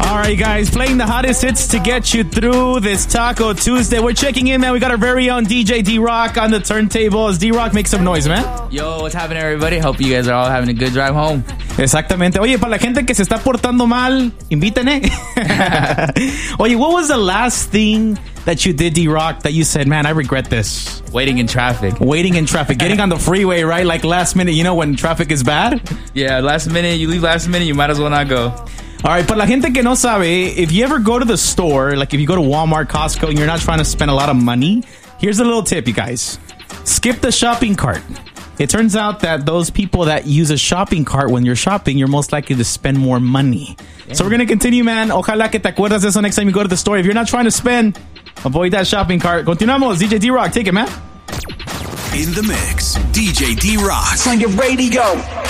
All right, guys, playing the hottest hits to get you through this Taco Tuesday. We're checking in, man. We got our very own DJ D-Rock on the turntables. D-Rock, make some noise, man. Yo, what's happening, everybody? Hope you guys are all having a good drive home. Exactamente. Oye, para la gente que se está portando mal, inviten, Oye, what was the last thing that you did, D-Rock, that you said, man, I regret this? Waiting in traffic. Getting on the freeway, right? Like last minute, you know, when traffic is bad? Yeah, last minute. You leave last minute, you might as well not go. All right, para la gente que no sabe, if you ever go to the store, like if you go to Walmart, Costco, and you're not trying to spend a lot of money, here's a little tip, you guys. Skip the shopping cart. It turns out that those people that use a shopping cart when you're shopping, you're most likely to spend more money. Yeah. So we're going to continue, man. Ojalá que te acuerdas de eso next time you go to the store. If you're not trying to spend, avoid that shopping cart. Continuamos. DJ D-Rock, take it, man. In the mix, DJ D-Rock. On your radio.